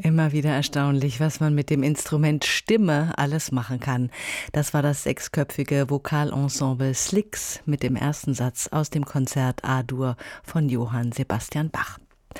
Immer wieder erstaunlich, was man mit dem Instrument Stimme alles machen kann. Das war das sechsköpfige Vokalensemble Slicks mit dem ersten Satz aus dem Konzert A-Dur von Johann Sebastian Bach.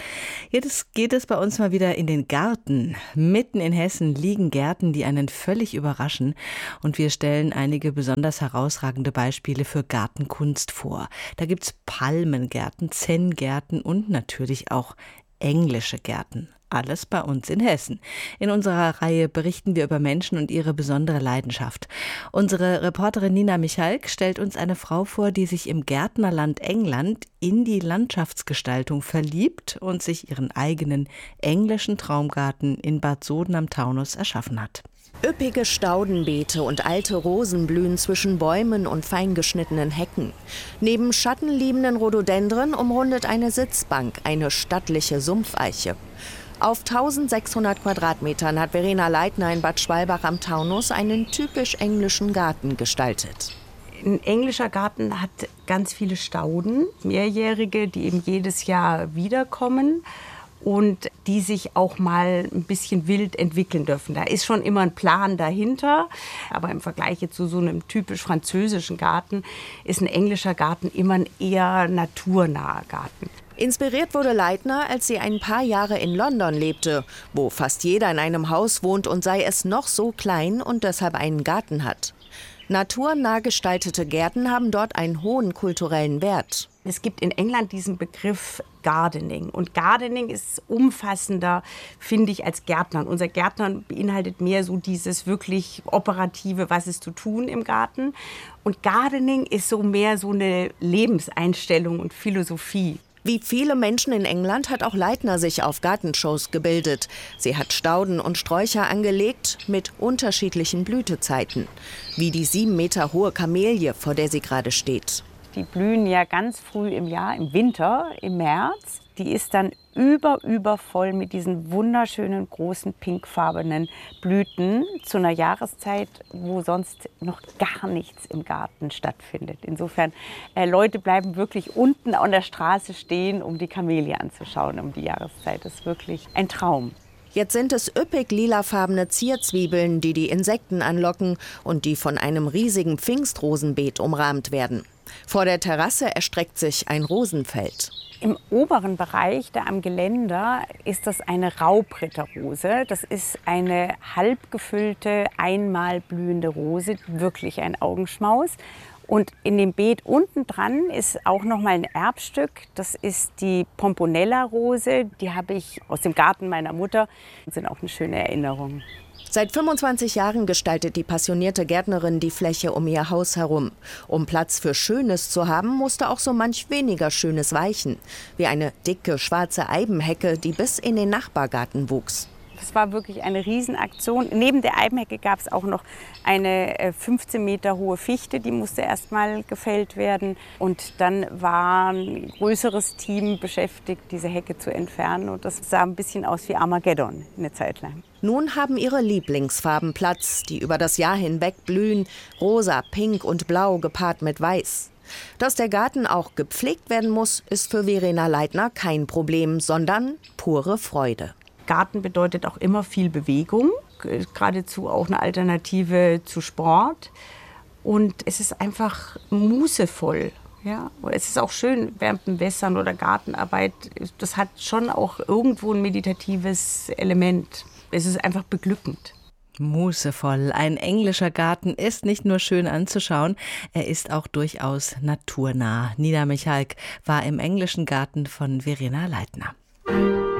Jetzt geht es bei uns mal wieder in den Garten. Mitten in Hessen liegen Gärten, die einen völlig überraschen. Und wir stellen einige besonders herausragende Beispiele für Gartenkunst vor. Da gibt's Palmengärten, Zenngärten und natürlich auch englische Gärten. Alles bei uns in Hessen. In unserer Reihe berichten wir über Menschen und ihre besondere Leidenschaft. Unsere Reporterin Nina Michalk stellt uns eine Frau vor, die sich im Gärtnerland England in die Landschaftsgestaltung verliebt und sich ihren eigenen englischen Traumgarten in Bad Soden am Taunus erschaffen hat. Üppige Staudenbeete und alte Rosen blühen zwischen Bäumen und feingeschnittenen Hecken. Neben schattenliebenden Rhododendren umrundet eine Sitzbank, eine stattliche Sumpfeiche. Auf 1600 Quadratmetern hat Verena Leitner in Bad Schwalbach am Taunus einen typisch englischen Garten gestaltet. Ein englischer Garten hat ganz viele Stauden, mehrjährige, die eben jedes Jahr wiederkommen und die sich auch mal ein bisschen wild entwickeln dürfen. Da ist schon immer ein Plan dahinter, aber im Vergleich zu so einem typisch französischen Garten ist ein englischer Garten immer ein eher naturnaher Garten. Inspiriert wurde Leitner, als sie ein paar Jahre in London lebte, wo fast jeder in einem Haus wohnt und sei es noch so klein und deshalb einen Garten hat. Naturnah gestaltete Gärten haben dort einen hohen kulturellen Wert. Es gibt in England diesen Begriff Gardening. Und Gardening ist umfassender, finde ich, als Gärtnern. Unser Gärtnern beinhaltet mehr so dieses wirklich Operative, was ist zu tun im Garten. Und Gardening ist so mehr so eine Lebenseinstellung und Philosophie. Wie viele Menschen in England hat auch Leitner sich auf Gartenshows gebildet. Sie hat Stauden und Sträucher angelegt mit unterschiedlichen Blütezeiten. Wie die 7 Meter hohe Kamelie, vor der sie gerade steht. Die blühen ja ganz früh im Jahr, im Winter, im März. Die ist dann übervoll mit diesen wunderschönen, großen, pinkfarbenen Blüten zu einer Jahreszeit, wo sonst noch gar nichts im Garten stattfindet. Insofern, Leute bleiben wirklich unten an der Straße stehen, um die Kamelie anzuschauen um die Jahreszeit. Das ist wirklich ein Traum. Jetzt sind es üppig lilafarbene Zierzwiebeln, die die Insekten anlocken und die von einem riesigen Pfingstrosenbeet umrahmt werden. Vor der Terrasse erstreckt sich ein Rosenfeld. Im oberen Bereich, da am Geländer, ist das eine Raubritterrose. Das ist eine halbgefüllte, einmal blühende Rose, wirklich ein Augenschmaus. Und in dem Beet unten dran ist auch noch mal ein Erbstück. Das ist die Pomponella-Rose. Die habe ich aus dem Garten meiner Mutter. Das sind auch eine schöne Erinnerung. Seit 25 Jahren gestaltet die passionierte Gärtnerin die Fläche um ihr Haus herum. Um Platz für Schönes zu haben, musste auch so manch weniger Schönes weichen. Wie eine dicke, schwarze Eibenhecke, die bis in den Nachbargarten wuchs. Das war wirklich eine Riesenaktion. Neben der Eibenhecke gab es auch noch eine 15 Meter hohe Fichte, die musste erst mal gefällt werden. Und dann war ein größeres Team beschäftigt, diese Hecke zu entfernen. Und das sah ein bisschen aus wie Armageddon eine Zeit lang. Nun haben ihre Lieblingsfarben Platz, die über das Jahr hinweg blühen. Rosa, Pink und Blau gepaart mit Weiß. Dass der Garten auch gepflegt werden muss, ist für Verena Leitner kein Problem, sondern pure Freude. Garten bedeutet auch immer viel Bewegung, geradezu auch eine Alternative zu Sport. Und es ist einfach mußevoll. Ja? Es ist auch schön während dem Wässern oder Gartenarbeit. Das hat schon auch irgendwo ein meditatives Element. Es ist einfach beglückend. Mußevoll. Ein englischer Garten ist nicht nur schön anzuschauen, er ist auch durchaus naturnah. Nina Michalk war im englischen Garten von Verena Leitner.